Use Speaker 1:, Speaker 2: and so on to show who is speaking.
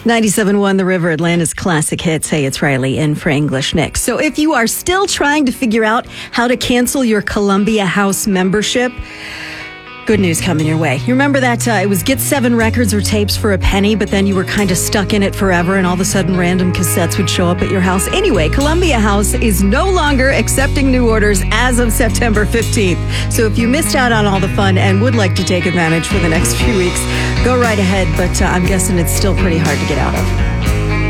Speaker 1: 97.1 The River, Atlanta's classic hits. Hey, it's Riley in for English Nick. So if you are still trying to figure out how to cancel your Columbia House membership, good news coming your way. You remember that it was get 7 records or tapes for a penny, but then you were kind of stuck in it forever, and all of a sudden random cassettes would show up at your house. Anyway, Columbia House is no longer accepting new orders as of September 15th. So if you missed out on all the fun and would like to take advantage for the next few weeks, go right ahead, but I'm guessing it's still pretty hard to get out of.